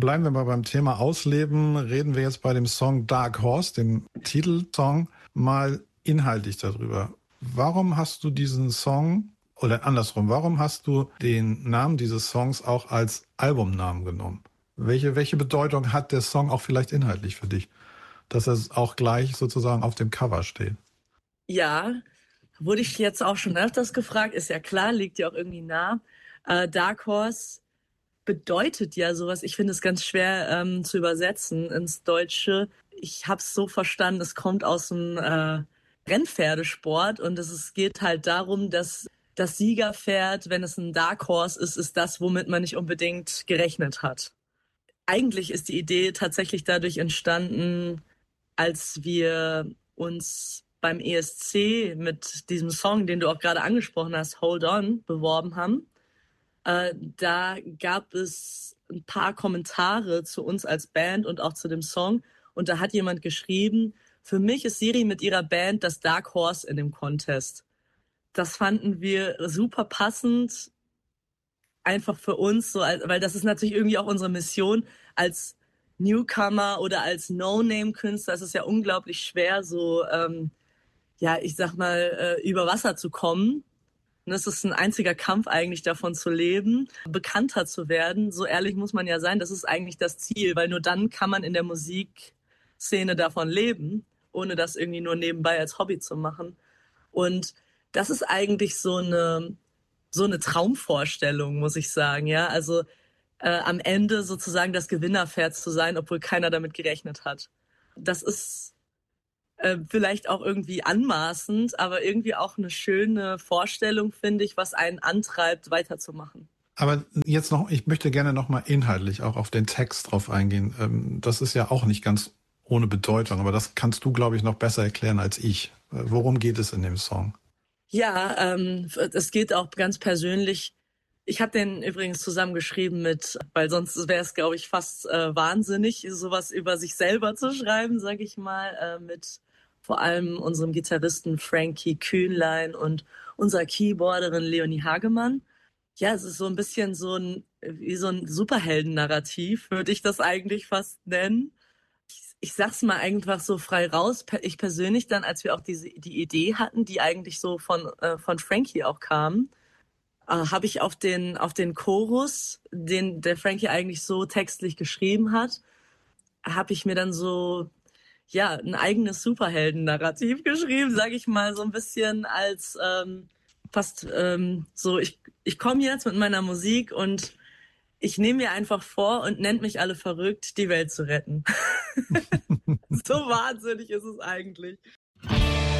bleiben wir mal beim Thema Ausleben. Reden wir jetzt bei dem Song Dark Horse, dem Titelsong, mal inhaltlich darüber. Warum hast du diesen Song, oder andersrum, warum hast du den Namen dieses Songs auch als Albumnamen genommen? Welche Bedeutung hat der Song auch vielleicht inhaltlich für dich, dass er auch gleich sozusagen auf dem Cover steht? Ja, wurde ich jetzt auch schon öfters gefragt, ist ja klar, liegt ja auch irgendwie nah. Dark Horse bedeutet ja sowas, ich finde es ganz schwer zu übersetzen ins Deutsche. Ich habe es so verstanden, es kommt aus dem Rennpferdesport und es geht halt darum, dass das Siegerpferd, wenn es ein Dark Horse ist, ist das, womit man nicht unbedingt gerechnet hat. Eigentlich ist die Idee tatsächlich dadurch entstanden, als wir uns beim ESC mit diesem Song, den du auch gerade angesprochen hast, Hold On, beworben haben. Da gab es ein paar Kommentare zu uns als Band und auch zu dem Song. Und da hat jemand geschrieben, für mich ist Siri mit ihrer Band das Dark Horse in dem Contest. Das fanden wir super passend, einfach für uns, so, weil das ist natürlich irgendwie auch unsere Mission als Newcomer oder als No-Name-Künstler. Es ist ja unglaublich schwer, so, ja, ich sag mal, über Wasser zu kommen. Und es ist ein einziger Kampf eigentlich davon zu leben, bekannter zu werden. So ehrlich muss man ja sein, das ist eigentlich das Ziel, weil nur dann kann man in der Musikszene davon leben, ohne das irgendwie nur nebenbei als Hobby zu machen. Und das ist eigentlich so eine Traumvorstellung, muss ich sagen, ja. Also am Ende sozusagen das Gewinnerpferd zu sein, obwohl keiner damit gerechnet hat. Das ist vielleicht auch irgendwie anmaßend, aber irgendwie auch eine schöne Vorstellung, finde ich, was einen antreibt, weiterzumachen. Aber jetzt noch, ich möchte gerne nochmal inhaltlich auch auf den Text drauf eingehen. Das ist ja auch nicht ganz ohne Bedeutung, aber das kannst du, glaube ich, noch besser erklären als ich. Worum geht es in dem Song? Ja, es geht auch ganz persönlich. Ich habe den übrigens zusammengeschrieben mit, weil sonst wäre es, glaube ich, fast wahnsinnig, sowas über sich selber zu schreiben, sage ich mal, mit vor allem unserem Gitarristen Frankie Kühnlein und unserer Keyboarderin Leonie Hagemann. Ja, es ist so ein bisschen wie so ein Superhelden-Narrativ, würde ich das eigentlich fast nennen. Ich sag's mal einfach so frei raus. Ich persönlich dann, als wir auch die Idee hatten, die eigentlich so von Frankie auch kam, habe ich auf den Chorus, den der Frankie eigentlich so textlich geschrieben hat, habe ich mir dann so ja ein eigenes Superhelden-Narrativ geschrieben, sage ich mal, so ein bisschen als fast so ich komme jetzt mit meiner Musik und ich nehme mir einfach vor und nennt mich alle verrückt, die Welt zu retten. So wahnsinnig ist es eigentlich.